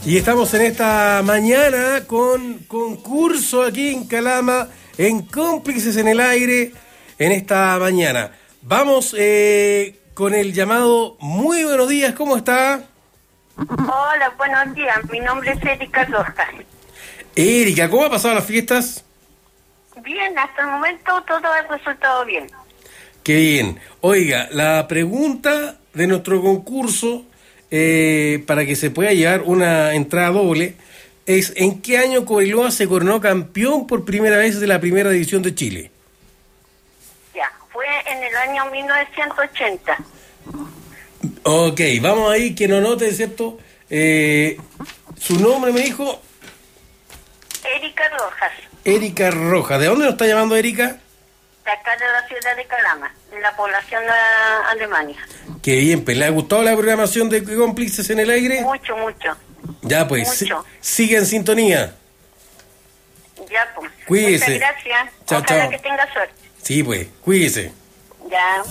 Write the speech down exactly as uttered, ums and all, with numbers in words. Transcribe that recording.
Y estamos en esta mañana con concurso aquí en Calama, en Cómplices en el Aire, en esta mañana. Vamos eh, con el llamado. Muy buenos días, ¿cómo está? Hola, buenos días. Mi nombre es Erika Rojas. Erika, ¿cómo ha pasado las fiestas? Bien, hasta el momento todo ha resultado bien. Qué bien. Oiga, la pregunta de nuestro concurso, eh, para que se pueda llevar una entrada doble, es: ¿en qué año Cobreloa se coronó campeón por primera vez de la Primera División de Chile? Ya, fue en el año mil novecientos ochenta. Ok, vamos ahí, que no note, ¿cierto? Eh, su nombre me dijo... Erika Rojas. Erika Rojas. ¿De dónde nos está llamando Erika? De acá de la ciudad de Calama, de la población de Alemania. Qué bien, pues. ¿Le ha gustado la programación de Cómplices en el Aire? Mucho, mucho. Ya, pues, mucho. Si, sigue en sintonía. Ya, pues. Cuídese. Muchas gracias. Chao, Ojalá chao. que tenga suerte. Sí, pues, cuídese. Ya.